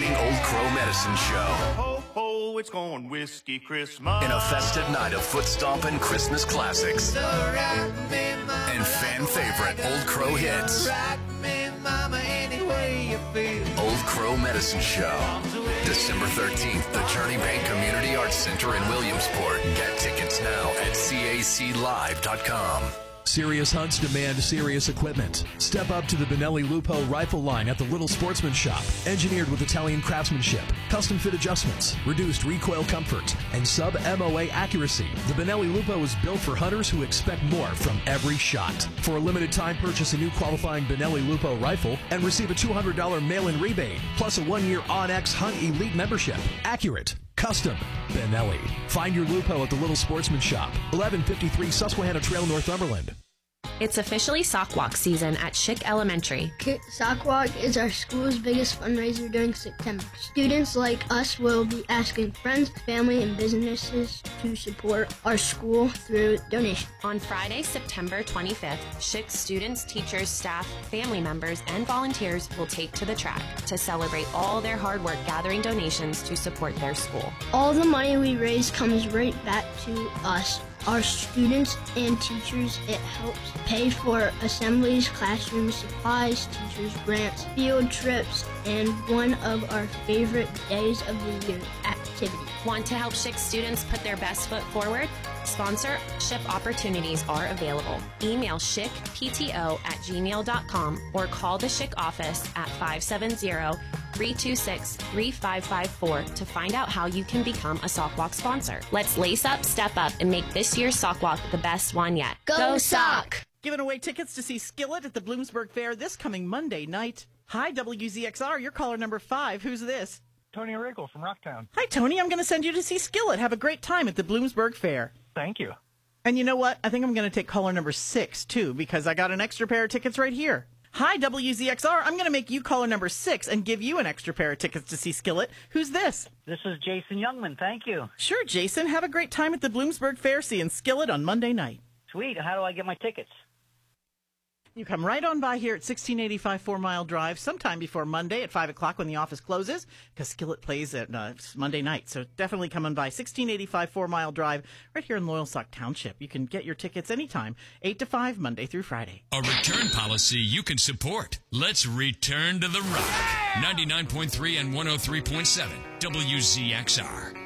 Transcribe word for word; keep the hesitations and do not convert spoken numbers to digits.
exciting Old Crow Medicine Show. Ho, ho, it's going whiskey Christmas. In a festive night of foot stomping Christmas classics and fan favorite Old Crow hits. Old Crow Medicine Show. December thirteenth, the Journey Bank Community Arts Center in Williamsport. Get tickets now at C A C live dot com. Serious hunts demand serious equipment. Step up to the Benelli Lupo rifle line at the Little Sportsman Shop. Engineered with Italian craftsmanship, custom fit adjustments, reduced recoil comfort, and sub-M O A accuracy. The Benelli Lupo is built for hunters who expect more from every shot. For a limited time, purchase a new qualifying Benelli Lupo rifle and receive a two hundred dollars mail-in rebate, plus a one-year OnX Hunt Elite membership. Accurate. Custom. Benelli. Find your Lupo at the Little Sportsman Shop, eleven fifty-three Susquehanna Trail, Northumberland. It's officially Sock Walk season at Schick Elementary. Sock Walk is our school's biggest fundraiser during September. Students like us will be asking friends, family, and businesses to support our school through donations. On Friday, September twenty-fifth, Schick students, teachers, staff, family members, and volunteers will take to the track to celebrate all their hard work gathering donations to support their school. All the money we raise comes right back to us, our students and teachers. It helps pay for assemblies, classroom supplies, teachers' grants, field trips, and one of our favorite days of the year, activities. Want to help Schick students put their best foot forward? Sponsorship opportunities are available. Email schickpto at gmail dot com or call the Schick office at five seven zero, three two six, three five five four to find out how you can become a Sock Walk sponsor. Let's lace up, step up, and make this year's Sock Walk the best one yet. Go, Go Sock! Giving away tickets to see Skillet at the Bloomsburg Fair this coming Monday night. Hi, W Z X R. You're caller number five. Who's this? Tony Riegel from Rocktown. Hi, Tony. I'm going to send you to see Skillet. Have a great time at the Bloomsburg Fair. Thank you. And you know what? I think I'm going to take caller number six, too, because I got an extra pair of tickets right here. Hi, W Z X R. I'm going to make you caller number six and give you an extra pair of tickets to see Skillet. Who's this? This is Jason Youngman. Thank you. Sure, Jason. Have a great time at the Bloomsburg Fair seeing Skillet on Monday night. Sweet. How do I get my tickets? You come right on by here at sixteen eighty-five Four Mile Drive sometime before Monday at five o'clock when the office closes, because Skillet plays at uh, Monday night. So definitely come on by sixteen eighty-five Four Mile Drive right here in Loyalsock Township. You can get your tickets anytime, eight to five, Monday through Friday. A return policy you can support. Let's return to the rock. ninety-nine point three and one oh three point seven W Z X R.